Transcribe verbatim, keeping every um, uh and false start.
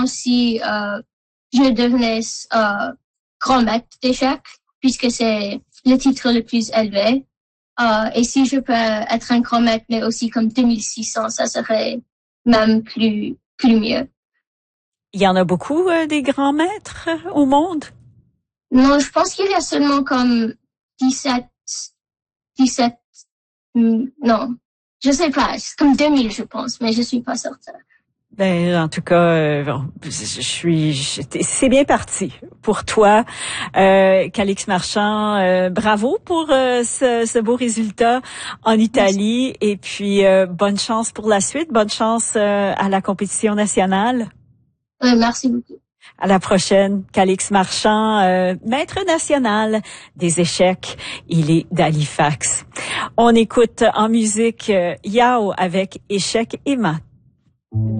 si euh, je devenais euh, grand maître d'échecs, puisque c'est le titre le plus élevé. Euh, et si je peux être un grand maître, mais aussi comme deux mille six cents, ça serait même plus, plus mieux. Il y en a beaucoup euh, des grands maîtres euh, au monde? Non, je pense qu'il y a seulement comme dix-sept, dix-sept, non, je sais pas, c'est comme deux mille, je pense, mais je suis pas certaine. Ben, en tout cas, euh, bon, je suis, je, c'est bien parti pour toi, euh, Calix Marchand. Euh, bravo pour euh, ce, ce beau résultat en Italie. Merci. Et puis euh, bonne chance pour la suite, bonne chance euh, à la compétition nationale. Oui, merci beaucoup. À la prochaine, Calix Marchand, euh, maître national des échecs. Il est d'Halifax. On écoute en musique euh, Yao avec Échecs et maths.